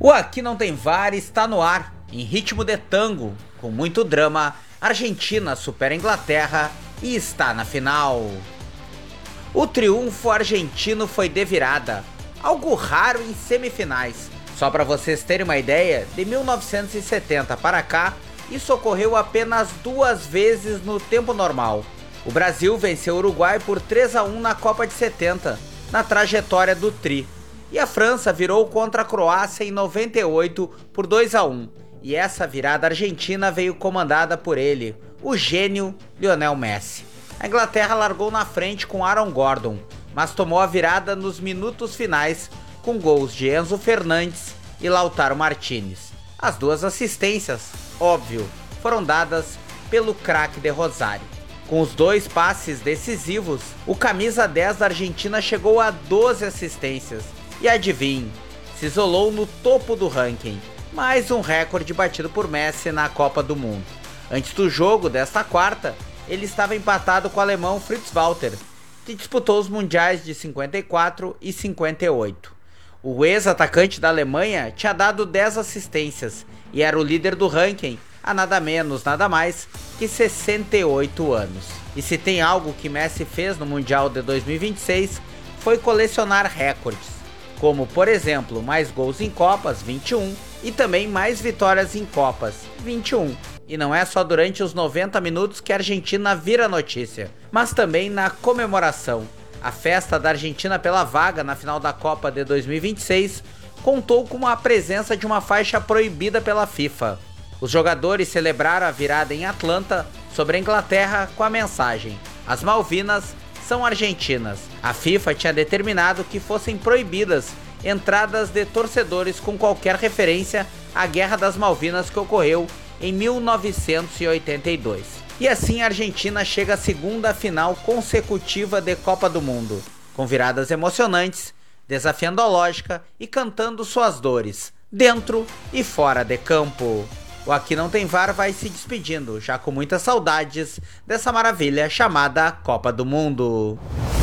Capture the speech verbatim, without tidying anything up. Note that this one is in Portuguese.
O Aqui Não Tem V A R está no ar, em ritmo de tango, com muito drama. Argentina supera a Inglaterra e está na final. O triunfo argentino foi de virada, algo raro em semifinais. Só para vocês terem uma ideia, de mil novecentos e setenta para cá, isso ocorreu apenas duas vezes no tempo normal. O Brasil venceu o Uruguai por três a um na Copa de setenta, na trajetória do Tri. E a França virou contra a Croácia em noventa e oito por dois a um. E essa virada argentina veio comandada por ele, o gênio Lionel Messi. A Inglaterra largou na frente com Aaron Gordon, mas tomou a virada nos minutos finais com gols de Enzo Fernandes e Lautaro Martinez. As duas assistências, óbvio, foram dadas pelo craque de Rosário. Com os dois passes decisivos, o camisa dez da Argentina chegou a doze assistências. E adivinhe, se isolou no topo do ranking, mais um recorde batido por Messi na Copa do Mundo. Antes do jogo desta quarta, ele estava empatado com o alemão Fritz Walter, que disputou os mundiais de cinquenta e quatro e cinquenta e oito. O ex-atacante da Alemanha tinha dado dez assistências e era o líder do ranking há nada menos, nada mais que sessenta e oito anos. E se tem algo que Messi fez no Mundial de dois mil e vinte e seis, foi colecionar recordes, como por exemplo, mais gols em Copas, vinte e um, e também mais vitórias em Copas, vinte e um. E não é só durante os noventa minutos que a Argentina vira notícia, mas também na comemoração. A festa da Argentina pela vaga na final da Copa de dois mil e vinte e seis contou com a presença de uma faixa proibida pela FIFA. Os jogadores celebraram a virada em Atlanta sobre a Inglaterra com a mensagem: "As Malvinas são argentinas". A FIFA tinha determinado que fossem proibidas entradas de torcedores com qualquer referência à Guerra das Malvinas que ocorreu em mil novecentos e oitenta e dois. E assim a Argentina chega à segunda final consecutiva de Copa do Mundo, com viradas emocionantes, desafiando a lógica e cantando suas dores, dentro e fora de campo. O Aqui Não Tem V A R vai se despedindo, já com muitas saudades dessa maravilha chamada Copa do Mundo.